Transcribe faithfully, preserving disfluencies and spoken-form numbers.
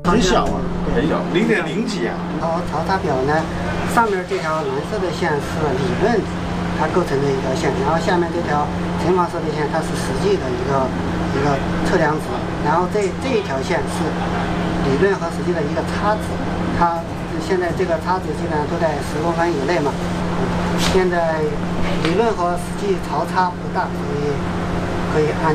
很小啊， 很小，零点零几啊。 然后潮差表呢，上面这条蓝色的线是理论它构成的一条线，然后下面这条橙黄色的线它是实际的一个一个测量值，然后这这一条线是理论和实际的一个差值，它现在这个差值基本上都在十公分以内嘛。现在理论和实际潮差不大，所以可以按。